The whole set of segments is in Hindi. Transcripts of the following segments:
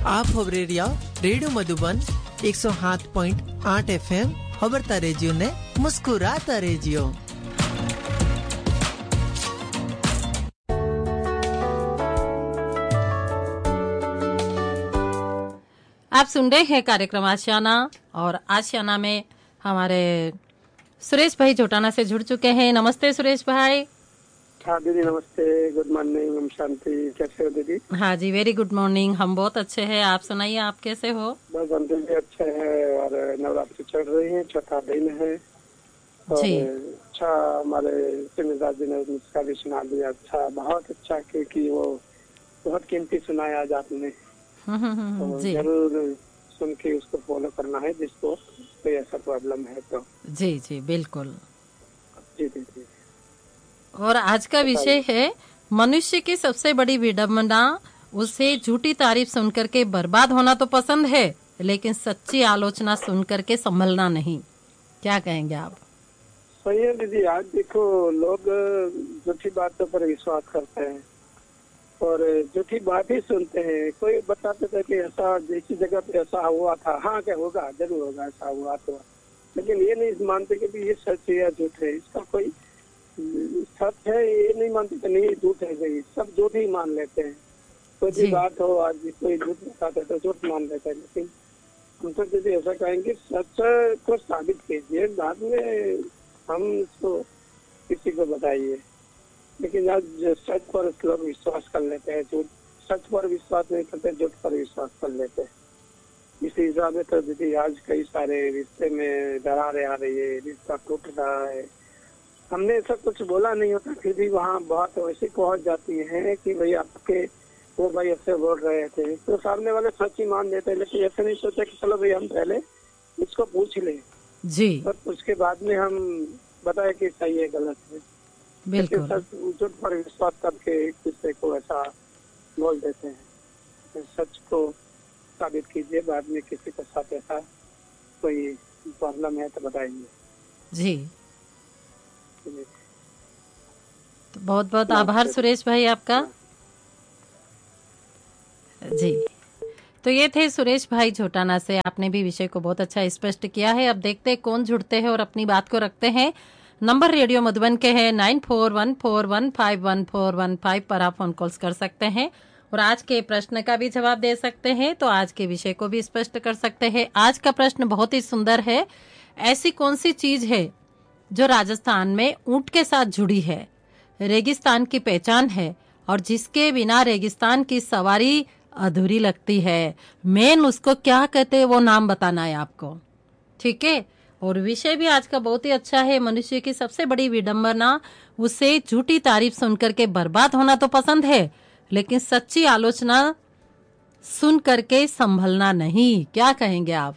आप खबरेरिया रेडियो मधुबन 107.8 FM खबरता रेजियो ने मुस्कुराता रेजियो। आप सुन रहे हैं कार्यक्रम आशियाना और आशियाना में हमारे सुरेश भाई झोटाना से जुड़ चुके हैं। नमस्ते सुरेश भाई। हाँ दीदी नमस्ते, गुड मॉर्निंग। ओम शांति, कैसे हो दीदी? हाँ जी, वेरी गुड मॉर्निंग। हम बहुत अच्छे हैं, आप सुनाइए आप कैसे हो? बस हम भी अच्छे हैं और नवरात्रि चल रही है, चौथा दिन है और अच्छा हमारे सिमरदास जी ने उसका भी सुना दिया। अच्छा, बहुत अच्छा, क्योंकि वो बहुत कीमती सुनाया आज आपने। तो जरूर सुन के उसको फॉलो करना है जिसको कोई ऐसा प्रॉब्लम है तो। जी जी बिल्कुल जी दीदी। और आज का विषय है मनुष्य की सबसे बड़ी विडंबना, उसे झूठी तारीफ सुनकर के बर्बाद होना तो पसंद है लेकिन सच्ची आलोचना सुनकर के संभलना नहीं। क्या कहेंगे आप? सही है दीदी। आज देखो लोग झूठी बातों पर विश्वास करते हैं और झूठी बात ही सुनते हैं। कोई बताते थे कि ऐसा जिस जगह पे ऐसा हुआ था, हाँ क्या होगा, जरूर होगा, ऐसा हुआ तो, लेकिन ये नहीं मानते कि ये सच है या झूठ है। इसका कोई सच है ये नहीं मानते कि नहीं झूठ है, भाई सब झूठ ही मान लेते हैं। कोई भी बात हो, आज कोई झूठ बताते तो झूठ मान लेते हैं, लेकिन हम तो यदि ऐसा कहेंगे सच को साबित कीजिए, बाद में हम इसको किसी को बताइए। लेकिन आज सच पर लोग विश्वास कर लेते हैं, झूठ सच पर विश्वास नहीं करते, झूठ पर विश्वास कर लेते हैं। इस हिसाब से तो दीदी आज कई सारे रिश्ते में दरारें आ रही है, रिश्ता टूट रहा है। हमने ऐसा कुछ बोला नहीं होता, फिर भी वहाँ बात वैसे पहुँच जाती है कि भाई आपके वो भाई ऐसे बोल रहे थे, तो सामने वाले सच ही मान देते हैं। लेकिन ऐसे नहीं सोचते कि चलो भाई हम पहले इसको पूछ लें जी, और उसके बाद में हम बताए कि सही है गलत है। बिल्कुल झूठ पर विश्वास करके एक दूसरे को ऐसा बोल देते हैं। सच को साबित कीजिए, बाद में किसी के साथ ऐसा कोई प्रॉब्लम है तो बताइए। जी, तो बहुत बहुत आभार सुरेश भाई आपका। जी, तो ये थे सुरेश भाई झोटाना से। आपने भी विषय को बहुत अच्छा स्पष्ट किया है। अब देखते हैं कौन जुड़ते हैं और अपनी बात को रखते हैं। नंबर रेडियो मधुबन के हैं 9414151415 पर आप फोन कॉल्स कर सकते हैं और आज के प्रश्न का भी जवाब दे सकते हैं, तो आज के विषय को भी स्पष्ट कर सकते हैं। आज का प्रश्न बहुत ही सुंदर है। ऐसी कौन सी चीज है जो राजस्थान में ऊंट के साथ जुड़ी है, रेगिस्तान की पहचान है और जिसके बिना रेगिस्तान की सवारी अधूरी लगती है? मेन उसको क्या कहते हैं वो नाम बताना है आपको, ठीक है? और विषय भी आज का बहुत ही अच्छा है। मनुष्य की सबसे बड़ी विडंबना, उसे झूठी तारीफ सुनकर के बर्बाद होना तो पसंद है लेकिन सच्ची आलोचना सुन करके संभलना नहीं। क्या कहेंगे आप?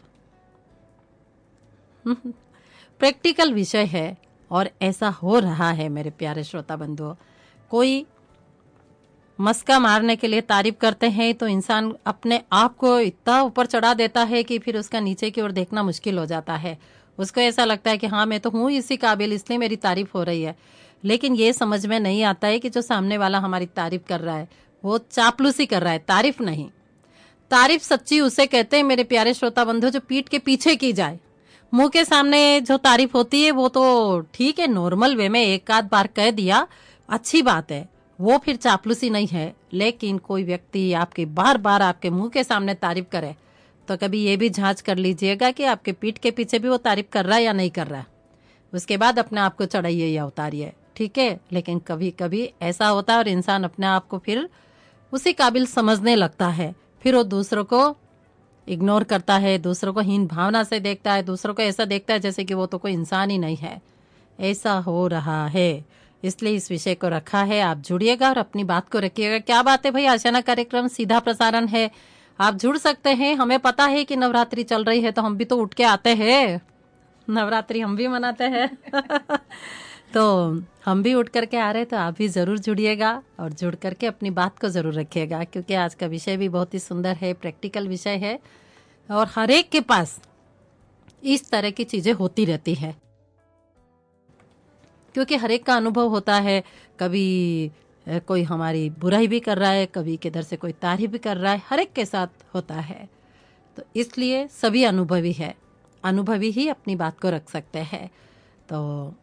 प्रैक्टिकल विषय है और ऐसा हो रहा है मेरे प्यारे श्रोता बंधुओं। कोई मस्का मारने के लिए तारीफ करते हैं तो इंसान अपने आप को इतना ऊपर चढ़ा देता है कि फिर उसका नीचे की ओर देखना मुश्किल हो जाता है। उसको ऐसा लगता है कि हाँ मैं तो हूँ इसी काबिल, इसलिए मेरी तारीफ हो रही है। लेकिन ये समझ में नहीं आता है कि जो सामने वाला हमारी तारीफ कर रहा है वो चापलूसी कर रहा है, तारीफ नहीं। तारीफ सच्ची उसे कहते हैं मेरे प्यारे श्रोता बंधु जो पीठ के पीछे की जाए। मुंह के सामने जो तारीफ होती है वो तो ठीक है, नॉर्मल वे में एक आध बार कह दिया, अच्छी बात है, वो फिर चापलूसी नहीं है। लेकिन कोई व्यक्ति आपके बार बार आपके मुंह के सामने तारीफ करे तो कभी ये भी जांच कर लीजिएगा कि आपके पीठ के पीछे भी वो तारीफ कर रहा है या नहीं कर रहा है। उसके बाद अपने आप को चढ़ाइए या उतारिए, ठीक है? लेकिन कभी कभी ऐसा होता है और इंसान अपने आप को फिर उसी काबिल समझने लगता है, फिर वो दूसरों को इग्नोर करता है, दूसरों को हीन भावना से देखता है, दूसरों को ऐसा देखता है जैसे कि वो तो कोई इंसान ही नहीं है। ऐसा हो रहा है, इसलिए इस विषय को रखा है। आप जुड़िएगा और अपनी बात को रखिएगा। क्या बात है भाई, आशियाना कार्यक्रम सीधा प्रसारण है, आप जुड़ सकते हैं। हमें पता है कि नवरात्रि चल रही है तो हम भी तो उठ के आते हैं, नवरात्रि हम भी मनाते हैं तो हम भी उठ करके आ रहे हैं, तो आप भी जरूर जुड़िएगा और जुड़ करके अपनी बात को जरूर रखिएगा, क्योंकि आज का विषय भी बहुत ही सुंदर है, प्रैक्टिकल विषय है और हर एक के पास इस तरह की चीजें होती रहती है, क्योंकि हर एक का अनुभव होता है। कभी कोई हमारी बुराई भी कर रहा है, कभी किधर से कोई तारीफ भी कर रहा है, हर एक के साथ होता है। तो इसलिए सभी अनुभवी है, अनुभवी ही अपनी बात को रख सकते हैं। तो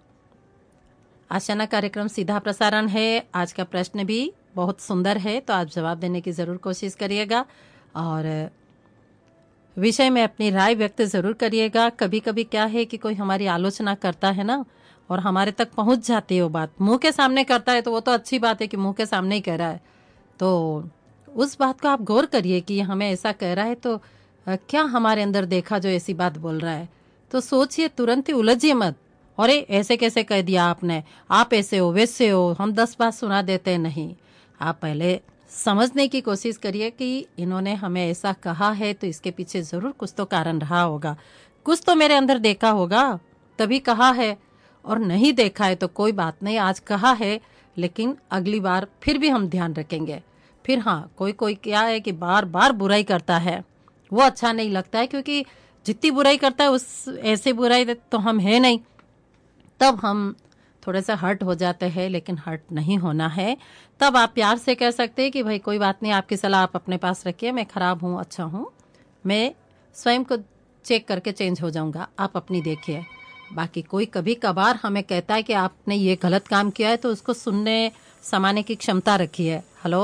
आशना कार्यक्रम सीधा प्रसारण है। आज का प्रश्न भी बहुत सुंदर है, तो आप जवाब देने की ज़रूर कोशिश करिएगा और विषय में अपनी राय व्यक्त ज़रूर करिएगा। कभी कभी क्या है कि कोई हमारी आलोचना करता है ना, और हमारे तक पहुंच जाती है वो बात, मुंह के सामने करता है तो वो तो अच्छी बात है कि मुंह के सामने ही कह रहा है, तो उस बात को आप गौर करिए कि हमें ऐसा कह रहा है तो क्या हमारे अंदर देखा जो ऐसी बात बोल रहा है। तो सोचिए, तुरंत ही उलझिए मत, अरे ऐसे कैसे कह दिया आपने, आप ऐसे हो वैसे हो, हम 10 बात सुना देते नहीं। आप पहले समझने की कोशिश करिए कि इन्होंने हमें ऐसा कहा है तो इसके पीछे ज़रूर कुछ तो कारण रहा होगा, कुछ तो मेरे अंदर देखा होगा तभी कहा है, और नहीं देखा है तो कोई बात नहीं, आज कहा है लेकिन अगली बार फिर भी हम ध्यान रखेंगे। फिर हाँ, कोई कोई क्या है कि बार बार बुराई करता है, वो अच्छा नहीं लगता है, क्योंकि जितनी बुराई करता है उस ऐसे बुराई तो हम है नहीं, तब हम थोड़ा सा हर्ट हो जाते हैं, लेकिन हर्ट नहीं होना है। तब आप प्यार से कह सकते हैं कि भाई कोई बात नहीं, आपकी सलाह आप अपने पास रखिए, मैं खराब हूँ अच्छा हूँ, मैं स्वयं को चेक करके चेंज हो जाऊंगा, आप अपनी देखिए। बाकी कोई कभी कभार हमें कहता है कि आपने ये गलत काम किया है, तो उसको सुनने समाने की क्षमता रखिए। हेलो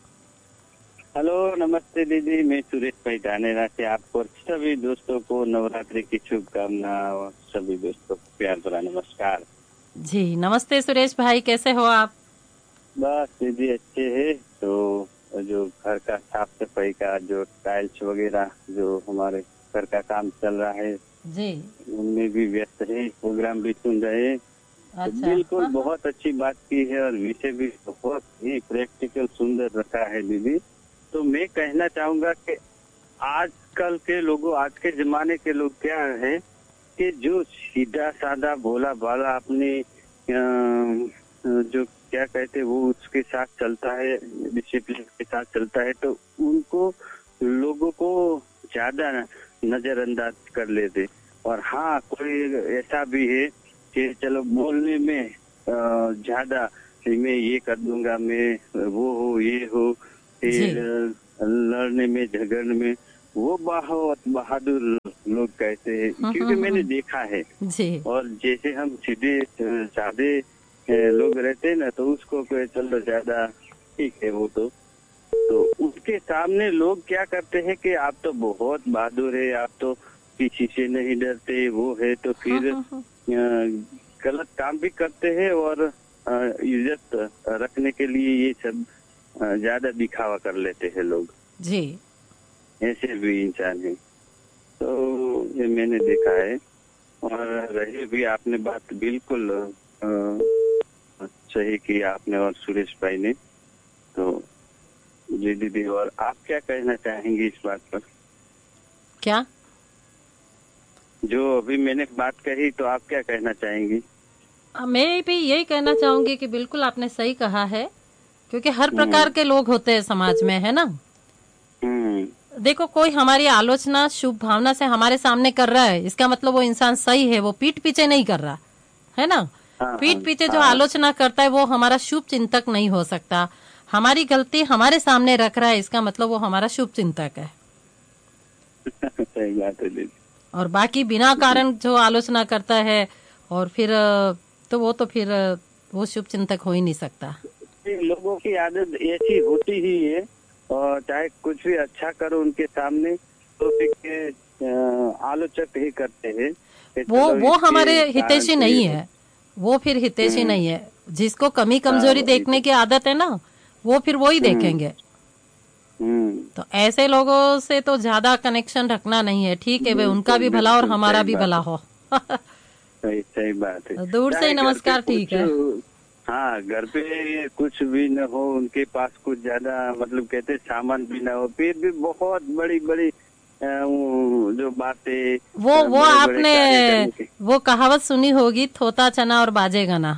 हेलो, नमस्ते दीदी, मैं सुरेश भाई धानेरा से आपको और सभी दोस्तों को नवरात्रि की शुभकामना और सभी दोस्तों को प्यार भरा नमस्कार। जी नमस्ते सुरेश भाई, कैसे हो आप? बस दीदी अच्छे है। तो जो घर का साफ सफाई का जो टाइल्स वगैरह जो हमारे घर का काम चल रहा है जी, उनमें भी व्यस्त है, प्रोग्राम भी सुन रहे हैं। अच्छा, तो बिल्कुल बहुत अच्छी बात की है और विषय भी बहुत ही प्रैक्टिकल सुंदर रखा है दीदी। तो मैं कहना चाहूंगा कि आजकल के लोगों, आज के जमाने के लोग क्या है कि जो सीधा साधा भोला भाला अपने जो क्या कहते हैं वो उसके साथ चलता है, डिसिप्लिन के साथ चलता है, तो उनको लोगों को ज्यादा नजरअंदाज कर लेते। और हाँ, कोई ऐसा भी है कि चलो बोलने में ज्यादा मैं ये कर दूंगा, मैं वो हो ये हो, फिर लड़ने में झगड़ने में वो बहुत बहादुर लोग कहते हैं, क्योंकि मैंने देखा है जी। और जैसे हम सीधे साधे लोग रहते हैं ना, तो उसको चलो ज्यादा ठीक है वो तो उसके सामने लोग क्या करते हैं कि आप तो बहुत बहादुर है, आप तो किसी से नहीं डरते, वो है, तो फिर गलत काम भी करते हैं और इज्जत रखने के लिए ये सब ज्यादा दिखावा कर लेते हैं लोग जी। ऐसे भी इंसान है, तो ये मैंने देखा है। और रही भी आपने बात बिल्कुल सही की आपने और सुरेश भाई ने। तो जी दीदी, और आप क्या कहना चाहेंगी इस बात पर? क्या जो अभी मैंने बात कही, तो आप क्या कहना चाहेंगी? मैं भी यही कहना चाहूंगी कि बिल्कुल आपने सही कहा है, क्योंकि हर प्रकार के लोग होते हैं समाज में, है ना। देखो, कोई हमारी आलोचना शुभ भावना से हमारे सामने कर रहा है, इसका मतलब वो इंसान सही है, वो पीठ पीछे नहीं कर रहा है ना। पीठ पीछे जो आलोचना करता है वो हमारा शुभ चिंतक नहीं हो सकता। हमारी गलती हमारे सामने रख रहा है, इसका मतलब वो हमारा शुभ चिंतक है। सही बात है दीदी। और बाकी बिना कारण जो आलोचना करता है और फिर तो वो शुभ चिंतक हो ही नहीं सकता। लोगों की आदत ऐसी होती ही है, और चाहे कुछ भी अच्छा करो उनके सामने तो फिर आलोचक ही करते हैं। वो हमारे हितैषी नहीं है, वो फिर हितैषी नहीं है। जिसको कमी कमजोरी देखने की आदत है ना, वो फिर वो ही देखेंगे। तो ऐसे लोगों से तो ज्यादा कनेक्शन रखना नहीं है। ठीक है भाई, उनका भी भला और हमारा भी भला हो। सही बात है। दूर से ही नमस्कार, ठीक है। हाँ, घर पे कुछ भी न हो, उनके पास कुछ ज्यादा मतलब कहते सामान भी न हो, फिर भी बहुत बड़ी बड़ी जो बातें वो आपने वो कहावत सुनी होगी, थोता चना और बाजे गना।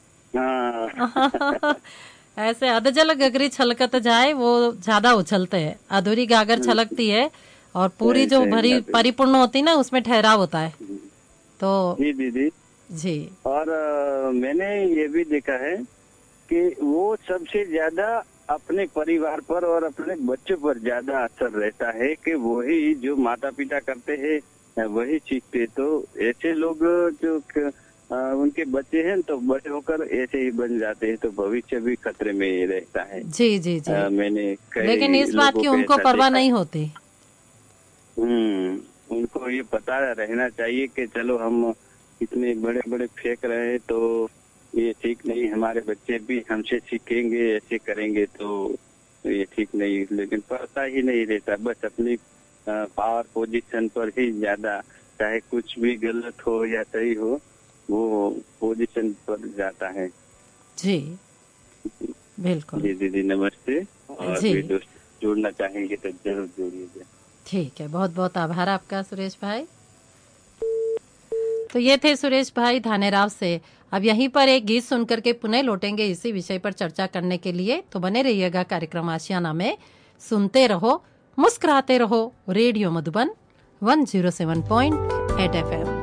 हाँ। ऐसे अधजल गगरी छलकत जाए, वो ज्यादा उछलते हैं। अधूरी गागर छलकती है और पूरी जो भरी परिपूर्ण होती ना, उसमें ठहराव होता है। तो जी दीदी जी। और मैंने ये भी देखा है कि वो सबसे ज्यादा अपने परिवार पर और अपने बच्चों पर ज्यादा असर रहता है कि वही जो माता पिता करते हैं वही सीखते। तो ऐसे लोग जो उनके बच्चे हैं तो बड़े होकर ऐसे ही बन जाते हैं, तो भविष्य भी खतरे में ही रहता है। जी जी जी। मैंने लेकिन इस बात की उनको परवाह नहीं होती। उनको ये पता रहना चाहिए कि चलो हम इतने बड़े बड़े फेंक रहे हैं तो ये ठीक नहीं, हमारे बच्चे भी हमसे सीखेंगे, ऐसे करेंगे तो ये ठीक नहीं। लेकिन पता ही नहीं रहता, बस अपनी पावर पोजीशन पर ही ज्यादा, चाहे कुछ भी गलत हो या सही हो, वो पोजीशन पर जाता है। जी बिल्कुल। जी दीदी नमस्ते। और जी। भी दोस्त जुड़ना चाहेंगे तो जरूर जुड़िए। ठीक है, बहुत बहुत आभार आपका सुरेश भाई। तो ये थे सुरेश भाई धानेराव से। अब यहीं पर एक गीत सुनकर के पुनः लौटेंगे इसी विषय पर चर्चा करने के लिए। तो बने रहिएगा कार्यक्रम आशियाना में, सुनते रहो, मुस्कुराते रहो। Radio Madhuban 107.8 FM।